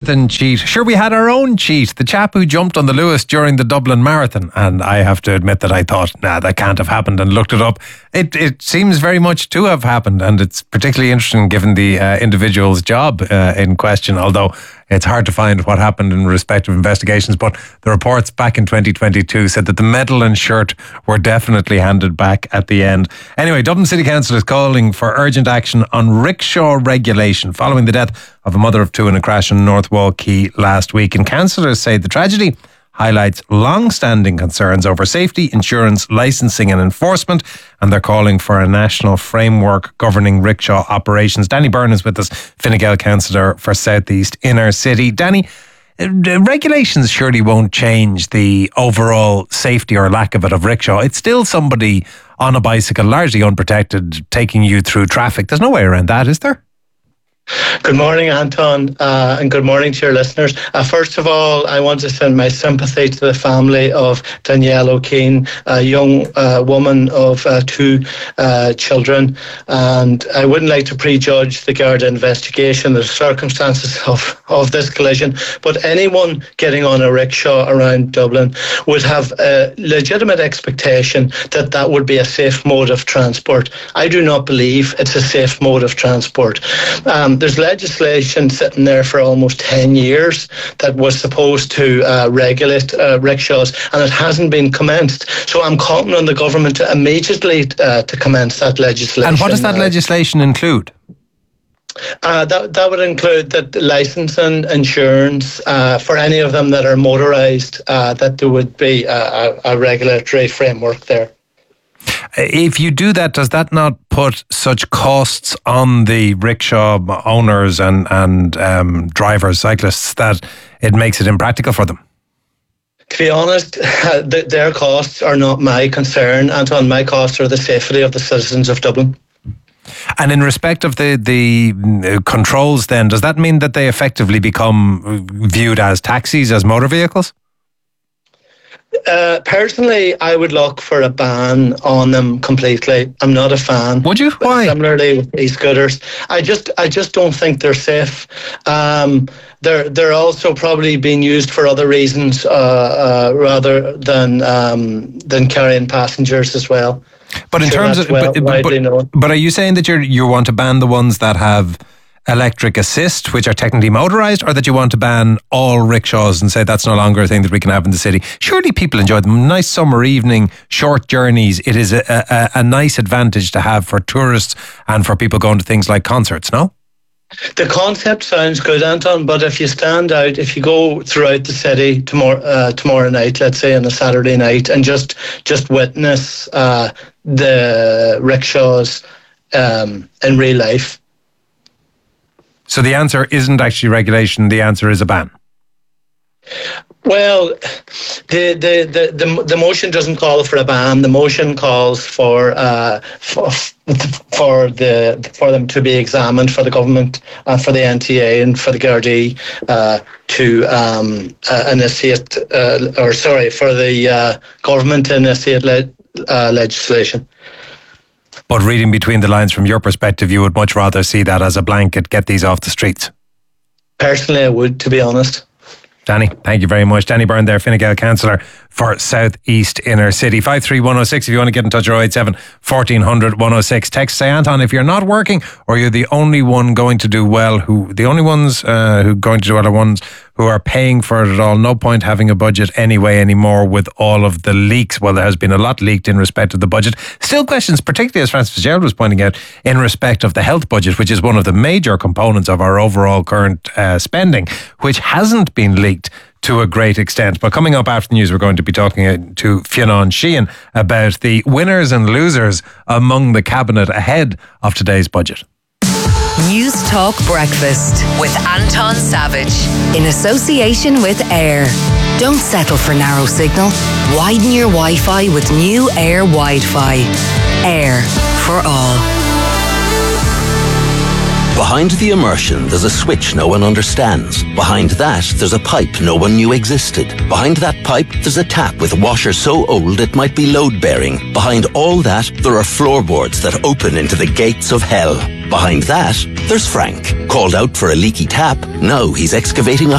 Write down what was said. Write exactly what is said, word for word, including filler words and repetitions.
marathon cheat. Sure, we had our own cheat. The chap who jumped on the Lewis during the Dublin Marathon. And I have to admit that I thought, nah, that can't have happened, and looked it up. It it seems very much to have happened. And it's particularly interesting given the uh, individual's job uh, in question. Although it's hard to find what happened in respect of investigations. But the reports back in twenty twenty-two said that the medal and shirt were definitely handed back at the end. Anyway, Dublin City Council is calling for urgent action on rickshaw regulation following the death of a mother of two in a crash in North Wall Quay last week. And councillors say the tragedy highlights long-standing concerns over safety, insurance, licensing and enforcement, and they're calling for a national framework governing rickshaw operations. Danny Byrne is with us, Fine Gael councillor for South East Inner City. Danny, regulations surely won't change the overall safety or lack of it of rickshaw. It's still somebody on a bicycle, largely unprotected, taking you through traffic. There's no way around that, is there? Good morning, Anton, uh, and good morning to your listeners. Uh, first of all, I want to send my sympathy to the family of Danielle O'Keefe, a young uh, woman of uh, two uh, children. And I wouldn't like to prejudge the Garda investigation, the circumstances of, of this collision, but anyone getting on a rickshaw around Dublin would have a legitimate expectation that that would be a safe mode of transport. I do not believe it's a safe mode of transport. Um, There's legislation sitting there for almost ten years that was supposed to uh, regulate uh, rickshaws, and it hasn't been commenced. So I'm calling on the government to immediately uh, to commence that legislation. And what does that uh, legislation include? Uh, that that would include that licensing, insurance uh, for any of them that are motorised, uh, that there would be a, a, a regulatory framework there. If you do that, does that not put such costs on the rickshaw owners and, and um, drivers, cyclists, that it makes it impractical for them? To be honest, th- their costs are not my concern, Anton. My costs are the safety of the citizens of Dublin. And in respect of the, the controls then, does that mean that they effectively become viewed as taxis, as motor vehicles? Uh, personally, I would look for a ban on them completely. I'm not a fan. Would you? Why? Similarly with e-scooters, I just, I just don't think they're safe. Um, they're, they're also probably being used for other reasons, uh, uh, rather than, um, than carrying passengers as well. But in sure terms of, well, but, but, but are you saying that you you want to ban the ones that have electric assist, which are technically motorised, or that you want to ban all rickshaws and say that's no longer a thing that we can have in the city? Surely people enjoy them. Nice summer evening, short journeys. It is a, a, a nice advantage to have for tourists and for people going to things like concerts, no? The concept sounds good, Anton, but if you stand out, if you go throughout the city tomorrow, uh, tomorrow night, let's say on a Saturday night, and just just witness uh, the rickshaws um, in real life. So the answer isn't actually regulation, the answer is a ban. Well, the the, the, the, the motion doesn't call for a ban. The motion calls for uh, for, for the for them to be examined, for the government, uh, for the N T A and for the Gardaí uh, to um, uh, initiate, uh, or sorry, for the uh, government to initiate le- uh, legislation. But reading between the lines from your perspective, you would much rather see that as a blanket, get these off the streets? Personally, I would, to be honest. Danny, thank you very much. Danny Byrne there, Fine Gael councillor for South East Inner City. five three one oh six if you want to get in touch, or oh eight seven, fourteen hundred, one oh six. Text say, Anton, if you're not working or you're the only one going to do well, who the only ones uh, who are going to do well are ones who are paying for it at all. No point having a budget anyway anymore with all of the leaks. Well, there has been a lot leaked in respect of the budget. Still questions, particularly as Francis Fitzgerald was pointing out, in respect of the health budget, which is one of the major components of our overall current uh, spending, which hasn't been leaked to a great extent. But coming up after the news, we're going to be talking to Fionn Sheehan about the winners and losers among the cabinet ahead of today's budget. News Talk Breakfast with Anton Savage in association with Air. Don't settle for narrow signal. Widen your Wi-Fi with new Air Wi-Fi. Air for all. Behind the immersion, there's a switch no one understands. Behind that, there's a pipe no one knew existed. Behind that pipe, there's a tap with a washer so old it might be load-bearing. Behind all that, there are floorboards that open into the gates of hell. Behind that, there's Frank. Called out for a leaky tap, now he's excavating a